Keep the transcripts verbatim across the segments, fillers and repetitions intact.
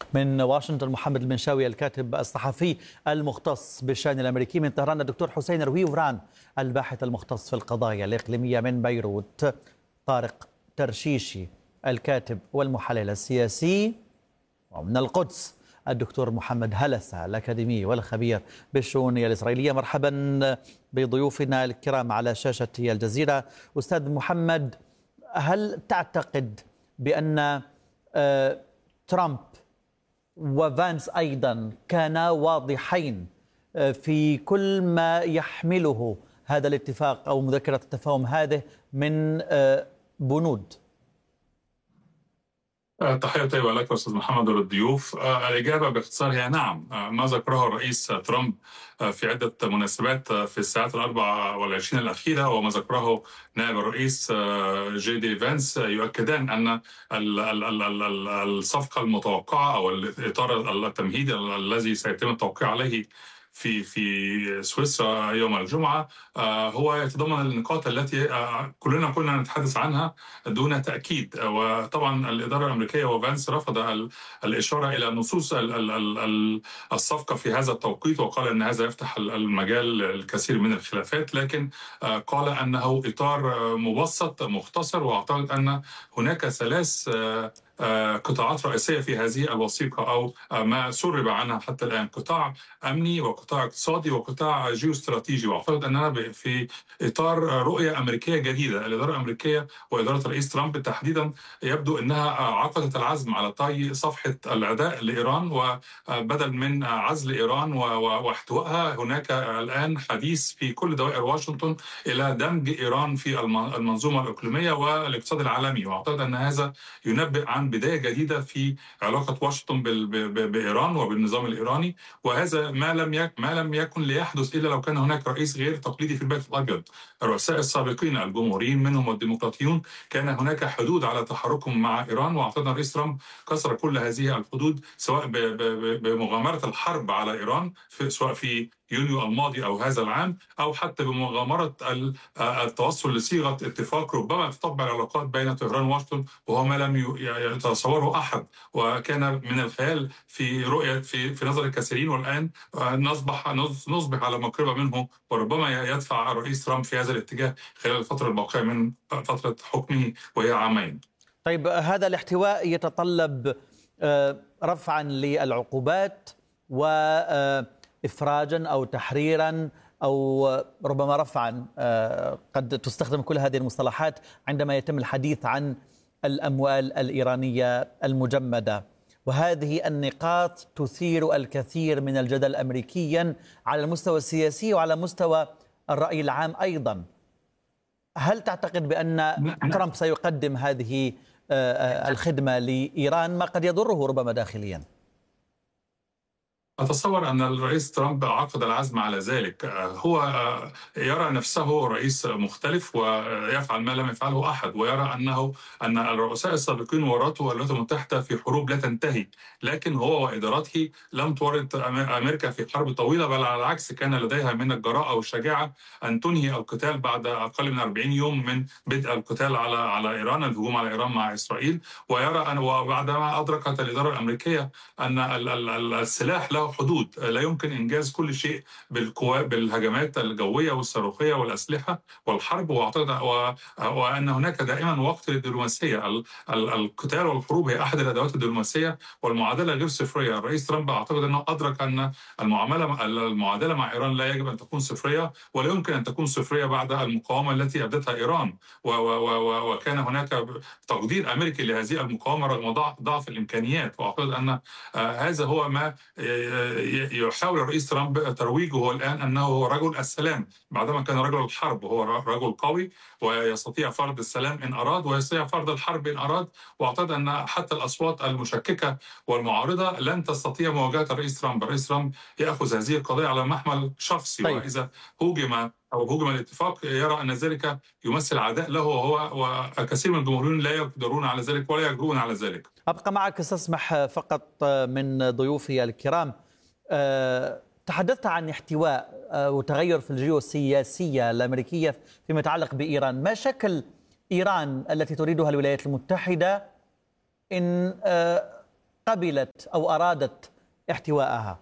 من واشنطن محمد المنشاوي الكاتب الصحفي المختص بالشأن الأمريكي. من طهران الدكتور حسين رويوران الباحث المختص في القضايا الإقليمية. من بيروت طارق ترشيشي الكاتب والمحلل السياسي. ومن القدس الدكتور محمد هلسة الأكاديمي والخبير بالشؤون الإسرائيلية. مرحبا بضيوفنا الكرام على شاشة الجزيرة. أستاذ محمد، هل تعتقد بأن ترامب وفانس أيضا كانا واضحين في كل ما يحمله هذا الاتفاق أو مذكرة التفاهم هذه من بنود؟ تحية طيبة لك أستاذ محمد وللضيوف. الإجابة باختصار هي نعم. ما ذكره الرئيس ترامب في عدة مناسبات في الساعات الأربع والعشرين الأخيرة وما ذكره نائب الرئيس جي دي فانس يؤكدان أن الصفقة المتوقعة أو الإطار التمهيدي الذي سيتم التوقيع عليه في في سويسرا يوم الجمعة هو يتضمن النقاط التي كلنا كنا نتحدث عنها دون تأكيد. وطبعا الإدارة الأمريكية وفانس رفض الإشارة إلى نصوص الصفقة في هذا التوقيت، وقال أن هذا يفتح المجال الكثير من الخلافات، لكن قال أنه إطار مبسط مختصر. وأعتقد أن هناك ثلاث قطاعات رئيسية في هذه الوثيقة أو ما سرب عنها حتى الآن: قطاع أمني وقطاع اقتصادي وقطاع جيوستراتيجي. وأعتقد أننا في إطار رؤية أمريكية جديدة. الإدارة الأمريكية وإدارة الرئيس ترامب تحديدا يبدو أنها عقدت العزم على طي صفحة العداء لإيران، وبدل من عزل إيران واحتوائها هناك الآن حديث في كل دوائر واشنطن إلى دمج إيران في المنظومة الإقليمية والاقتصاد العالمي. وأعتقد أن هذا ينبئ عن بداية جديدة في علاقة واشنطن بإيران وبالنظام الإيراني، وهذا ما لم يكن ما لم يكن ليحدث إلا لو كان هناك رئيس غير تقليدي في البيت الأبيض. الرؤساء السابقين الجمهوريين منهم والديمقراطيون كان هناك حدود على تحركهم مع إيران، واعتقد الرئيس ترامب كسر كل هذه الحدود سواء بمغامرة الحرب على إيران في سواء في يونيو الماضي أو هذا العام، أو حتى بمغامرة التوصل لصيغة اتفاق ربما تطبع العلاقات بين طهران وواشنطن، وهو ما لم يتصوره أحد وكان من الخيال في رؤية في في نظر الكثيرين. والآن نصبح نصبح على مقربة منه، وربما يدفع الرئيس ترامب في هذا الاتجاه خلال الفترة الباقية من فترة حكمه وهي عامين. طيب، هذا الاحتواء يتطلب رفعا للعقوبات وإفراجا أو تحريرا أو ربما رفعا، قد تستخدم كل هذه المصطلحات عندما يتم الحديث عن الأموال الإيرانية المجمدة. وهذه النقاط تثير الكثير من الجدل أمريكيا على المستوى السياسي وعلى مستوى الرأي العام أيضا. هل تعتقد بأن ترامب سيقدم هذه الخدمة لإيران، ما قد يضره ربما داخليا؟ أتصور أن الرئيس ترامب عقد العزم على ذلك. هو يرى نفسه رئيس مختلف ويفعل ما لم يفعله أحد، ويرى أنه أن الرؤساء السابقين ورطوا الولايات المتحدة في حروب لا تنتهي، لكن هو وإدارته لم تورط أمريكا في حرب طويلة، بل على العكس كان لديها من الجراءة والشجاعة أن تنهي القتال بعد أقل من أربعين يوم من بدء القتال على على إيران، الهجوم على إيران مع إسرائيل. ويرى أن وبعدما أدركت الإدارة الأمريكية أن السلاح له حدود، لا يمكن إنجاز كل شيء بالقوات بالهجمات الجوية والصاروخية والأسلحة والحرب. واعتقد وأن هناك دائما وقت للدبلوماسية. القتال والحروب هي أحد الأدوات الدبلوماسية، والمعادلة غير صفرية. الرئيس ترامب أعتقد أنه أدرك أن المعاملة المعادلة مع إيران لا يجب أن تكون صفرية، ولا يمكن أن تكون صفرية بعد المقاومة التي أبدتها إيران. وكان هناك تقدير أمريكي لهذه المقاومة رغم ضعف الإمكانيات. وأعتقد أن هذا هو ما يحاول الرئيس ترامب ترويجه الآن، أنه هو رجل السلام بعدما كان رجل الحرب. هو رجل قوي ويستطيع فرض السلام إن أراد، ويستطيع فرض الحرب إن أراد. وأعتقد أن حتى الأصوات المشككة والمعارضة لن تستطيع مواجهة الرئيس ترامب. الرئيس ترامب يأخذ هذه القضية على محمل شخصي. طيب. وإذا هوجم أو هجم الاتفاق يرى أن ذلك يمثل عداء له، وهو والكثير من الجمهوريين لا يقدرون على ذلك ولا يجرؤون على ذلك. أبقى معك استسمح فقط من ضيوفي الكرام. أه تحدثت عن احتواء أه وتغير في الجيوسياسية الأمريكية فيما يتعلق بإيران. ما شكل إيران التي تريدها الولايات المتحدة إن أه قبلت أو أرادت احتواءها؟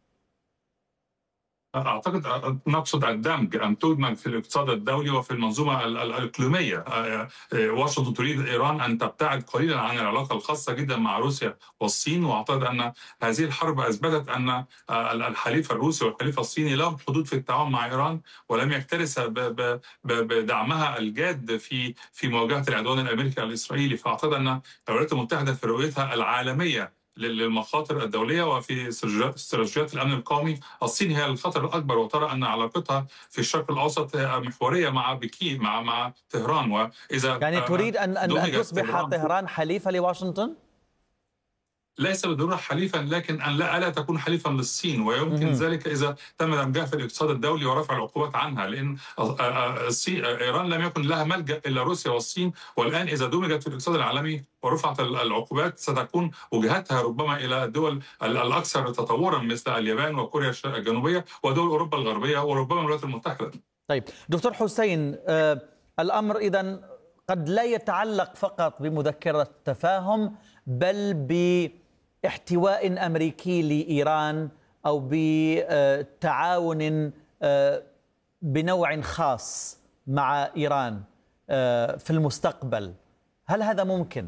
اعتقد نقصد الدمج، ان تدمج في الاقتصاد الدولي وفي المنظومه الاقليميه. واشنطن تريد ايران ان تبتعد قليلا عن العلاقه الخاصه جدا مع روسيا والصين، واعتقد ان هذه الحرب اثبتت ان الحليف الروسي والحليف الصيني لهم حدود في التعاون مع ايران، ولم يكترث بدعمها الجاد في في مواجهه العدوان الامريكي الاسرائيلي. فاعتقد ان الولايات المتحده في رؤيتها العالميه للمخاطر الدولية وفي استراتيجيات الأمن القومي، الصين هي الخطر الأكبر، وترى أن علاقتها في الشرق الأوسط محورية مع بكين مع مع طهران. وإذا يعني تريد أن أن تصبح طهران حليفة لواشنطن؟ ليس بالضروره حليفا، لكن ان لا الا تكون حليفا للصين، ويمكن ذلك اذا تم دمجها في الاقتصاد الدولي ورفع العقوبات عنها، لان الصين ايران لم يكن لها ملجا الا روسيا والصين، والان اذا دمجت في الاقتصاد العالمي ورفعت العقوبات ستكون وجهتها ربما الى الدول الاكثر تطورا مثل اليابان وكوريا الجنوبيه ودول اوروبا الغربيه وربما الولايات المتحده. طيب دكتور حسين، آه الامر اذا قد لا يتعلق فقط بمذكره تفاهم، بل ب احتواء أمريكي لإيران أو بتعاون بنوع خاص مع إيران في المستقبل. هل هذا ممكن؟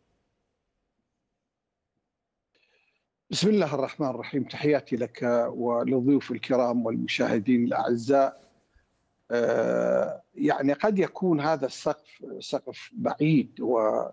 بسم الله الرحمن الرحيم. تحياتي لك وللضيوف الكرام والمشاهدين الأعزاء. يعني قد يكون هذا السقف سقف بعيد و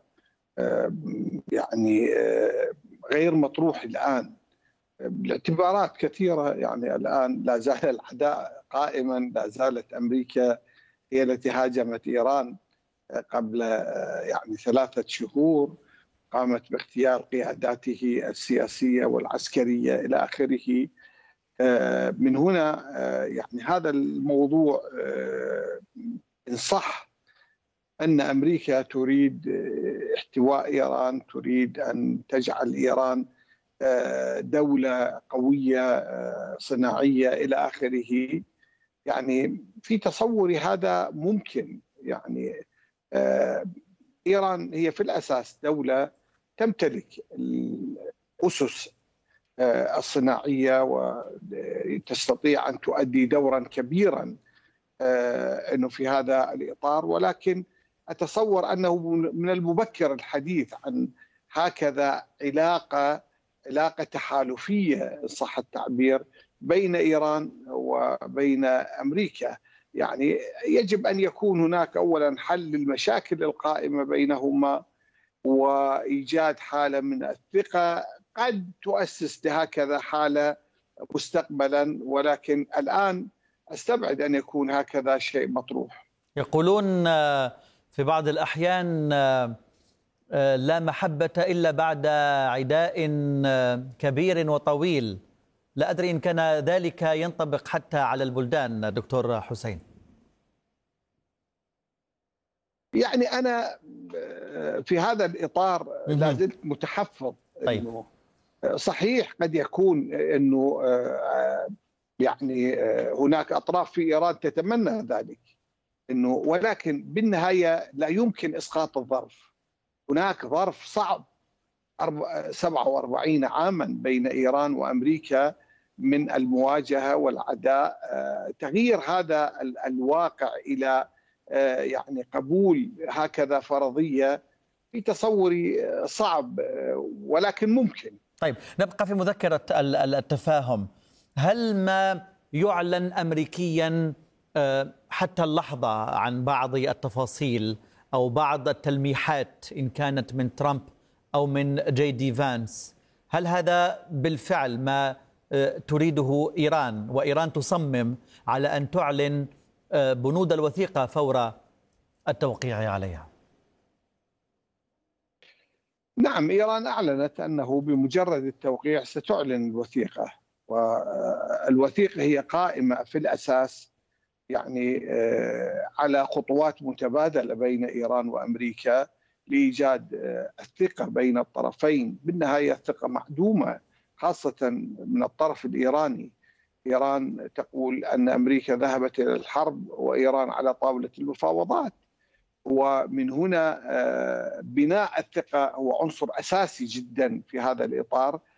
يعني غير مطروح الآن لاعتبارات كثيرة. يعني الآن لا زال العداء قائما، لا زالت أمريكا هي التي هاجمت إيران قبل يعني ثلاثة شهور، قامت باغتيال قياداته السياسية والعسكرية إلى آخره. من هنا يعني هذا الموضوع إن صح أن أمريكا تريد احتواء إيران، تريد أن تجعل إيران دولة قوية صناعية إلى آخره. يعني في تصوري هذا ممكن. يعني إيران هي في الأساس دولة تمتلك الأسس الصناعية وتستطيع أن تؤدي دورا كبيرا أنه في هذا الإطار، ولكن أتصور أنه من المبكر الحديث عن هكذا علاقة علاقة تحالفية إن صح التعبير بين إيران وبين أمريكا. يعني يجب أن يكون هناك أولا حل للمشاكل القائمة بينهما وإيجاد حالة من الثقة قد تؤسس لهكذا حالة مستقبلا، ولكن الآن أستبعد أن يكون هكذا شيء مطروح. يقولون في بعض الأحيان لا محبة إلا بعد عداء كبير وطويل. لا أدري إن كان ذلك ينطبق حتى على البلدان دكتور حسين. يعني أنا في هذا الإطار لا زلت متحفظ. طيب. إنه صحيح قد يكون أنه يعني هناك أطراف في إيران تتمنى ذلك، إنه ولكن بالنهاية لا يمكن إسقاط الظرف. هناك ظرف صعب سبعة وأربعين عاما بين إيران وأمريكا من المواجهة والعداء. تغيير هذا الواقع إلى يعني قبول هكذا فرضية في تصوري صعب، ولكن ممكن. طيب نبقى في مذكرة التفاهم. هل ما يعلن أمريكيا حتى اللحظة عن بعض التفاصيل أو بعض التلميحات إن كانت من ترامب أو من جي دي فانس، هل هذا بالفعل ما تريده إيران، وإيران تصمم على أن تعلن بنود الوثيقة فور التوقيع عليها؟ نعم، إيران أعلنت أنه بمجرد التوقيع ستعلن الوثيقة، والوثيقة هي قائمة في الأساس يعني على خطوات متبادلة بين إيران وأمريكا لإيجاد الثقة بين الطرفين. بالنهاية الثقة معدومة خاصة من الطرف الإيراني. إيران تقول أن أمريكا ذهبت إلى الحرب وإيران على طاولة المفاوضات، ومن هنا بناء الثقة هو عنصر أساسي جدا في هذا الإطار.